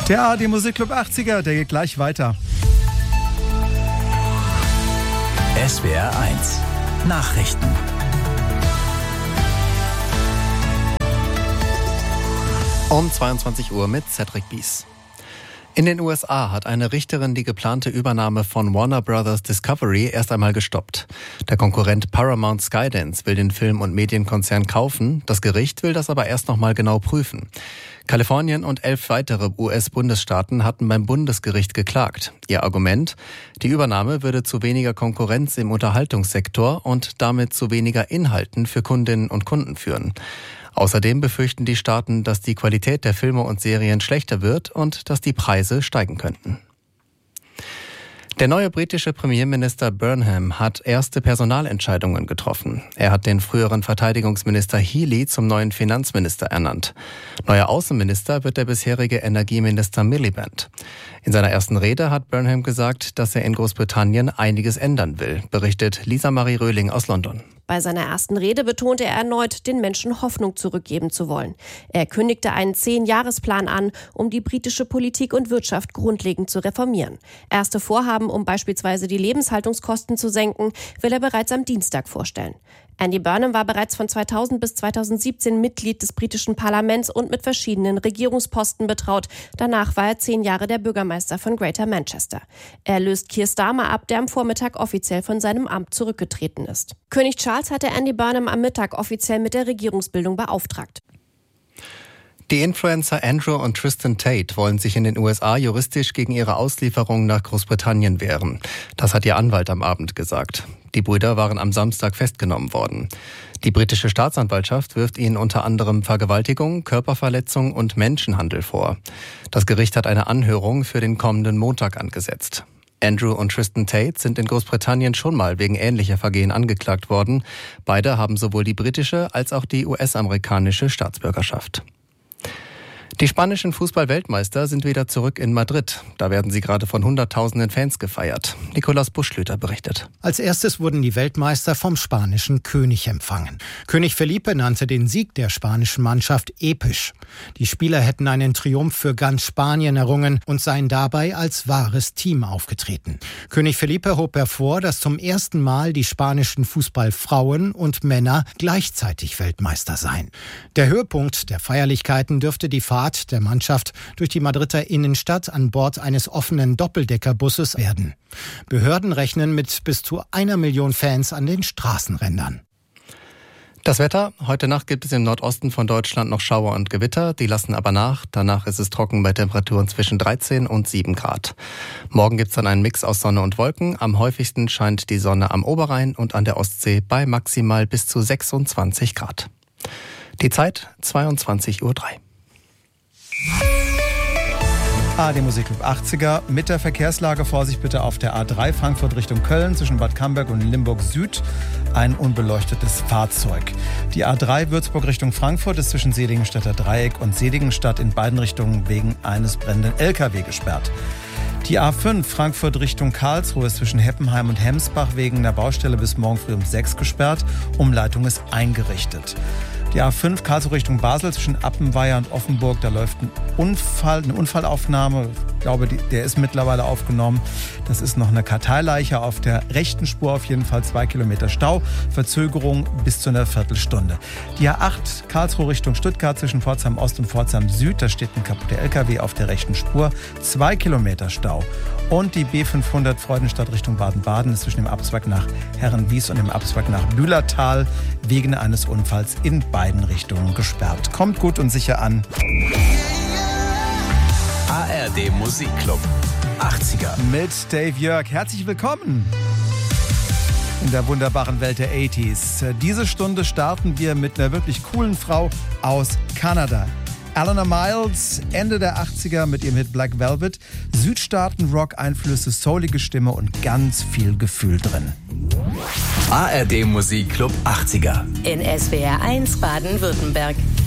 Der ARD Musikclub 80er, der geht gleich weiter. SWR 1 Nachrichten. Um 22 Uhr mit Cedric Bies. In den USA hat eine Richterin die geplante Übernahme von Warner Bros. Discovery erst einmal gestoppt. Der Konkurrent Paramount Skydance will den Film- und Medienkonzern kaufen. Das Gericht will das aber erst noch mal genau prüfen. Kalifornien und 11 weitere US-Bundesstaaten hatten beim Bundesgericht geklagt. Ihr Argument: Die Übernahme würde zu weniger Konkurrenz im Unterhaltungssektor und damit zu weniger Inhalten für Kundinnen und Kunden führen. Außerdem befürchten die Staaten, dass die Qualität der Filme und Serien schlechter wird und dass die Preise steigen könnten. Der neue britische Premierminister Burnham hat erste Personalentscheidungen getroffen. Er hat den früheren Verteidigungsminister Healey zum neuen Finanzminister ernannt. Neuer Außenminister wird der bisherige Energieminister Miliband. In seiner ersten Rede hat Burnham gesagt, dass er in Großbritannien einiges ändern will, berichtet Lisa Marie Röhling aus London. Bei seiner ersten Rede betonte er erneut, den Menschen Hoffnung zurückgeben zu wollen. Er kündigte einen 10-Jahresplan an, um die britische Politik und Wirtschaft grundlegend zu reformieren. Erste Vorhaben, um beispielsweise die Lebenshaltungskosten zu senken, will er bereits am Dienstag vorstellen. Andy Burnham war bereits von 2000 bis 2017 Mitglied des britischen Parlaments und mit verschiedenen Regierungsposten betraut. Danach war er 10 Jahre der Bürgermeister von Greater Manchester. Er löst Keir Starmer ab, der am Vormittag offiziell von seinem Amt zurückgetreten ist. König Charles hatte Andy Burnham am Mittag offiziell mit der Regierungsbildung beauftragt. Die Influencer Andrew und Tristan Tate wollen sich in den USA juristisch gegen ihre Auslieferung nach Großbritannien wehren. Das hat ihr Anwalt am Abend gesagt. Die Brüder waren am Samstag festgenommen worden. Die britische Staatsanwaltschaft wirft ihnen unter anderem Vergewaltigung, Körperverletzung und Menschenhandel vor. Das Gericht hat eine Anhörung für den kommenden Montag angesetzt. Andrew und Tristan Tate sind in Großbritannien schon mal wegen ähnlicher Vergehen angeklagt worden. Beide haben sowohl die britische als auch die US-amerikanische Staatsbürgerschaft. Die spanischen Fußball-Weltmeister sind wieder zurück in Madrid. Da werden sie gerade von Hunderttausenden Fans gefeiert. Nikolaus Buschlüter berichtet. Als erstes wurden die Weltmeister vom spanischen König empfangen. König Felipe nannte den Sieg der spanischen Mannschaft episch. Die Spieler hätten einen Triumph für ganz Spanien errungen und seien dabei als wahres Team aufgetreten. König Felipe hob hervor, dass zum ersten Mal die spanischen Fußballfrauen und Männer gleichzeitig Weltmeister seien. Der Höhepunkt der Feierlichkeiten dürfte die Fahrt der Mannschaft durch die Madrider Innenstadt an Bord eines offenen Doppeldeckerbusses werden. Behörden rechnen mit bis zu 1 Million Fans an den Straßenrändern. Das Wetter: Heute Nacht gibt es im Nordosten von Deutschland noch Schauer und Gewitter, die lassen aber nach. Danach ist es trocken bei Temperaturen zwischen 13 und 7 Grad. Morgen gibt es dann einen Mix aus Sonne und Wolken. Am häufigsten scheint die Sonne am Oberrhein und an der Ostsee bei maximal bis zu 26 Grad. Die Zeit 22:03 Uhr. ARD Musikclub 80er mit der Verkehrslage. Vorsicht bitte auf der A3 Frankfurt Richtung Köln zwischen Bad Camberg und Limburg Süd. Ein unbeleuchtetes Fahrzeug. Die A3 Würzburg Richtung Frankfurt ist zwischen Seligenstädter Dreieck und Seligenstadt in beiden Richtungen wegen eines brennenden LKW gesperrt. Die A5 Frankfurt Richtung Karlsruhe ist zwischen Heppenheim und Hemsbach wegen der Baustelle bis morgen früh um 6 gesperrt. Umleitung ist eingerichtet. Die A5 Karlsruhe Richtung Basel zwischen Appenweier und Offenburg, da läuft eine Unfallaufnahme. Ich glaube, der ist mittlerweile aufgenommen. Das ist noch eine Karteileiche auf der rechten Spur, auf jeden Fall 2 Kilometer Stau. Verzögerung bis zu einer Viertelstunde. Die A8 Karlsruhe Richtung Stuttgart zwischen Pforzheim Ost und Pforzheim Süd, da steht ein kaputter LKW auf der rechten Spur. 2 Kilometer Stau. Und die B500 Freudenstadt Richtung Baden-Baden ist zwischen dem Abzweig nach Herrenwies und dem Abzweig nach Bühlertal wegen eines Unfalls in beiden Richtungen gesperrt. Kommt gut und sicher an. ARD Musikclub 80er Mit Dave Jörg. Herzlich willkommen in der wunderbaren Welt der 80s. Diese Stunde starten wir mit einer wirklich coolen Frau aus Kanada. Alana Miles, Ende der 80er mit ihrem Hit Black Velvet. Südstaaten-Rock-Einflüsse, soulige Stimme und ganz viel Gefühl drin. ARD Musikclub 80er in SWR 1 Baden-Württemberg.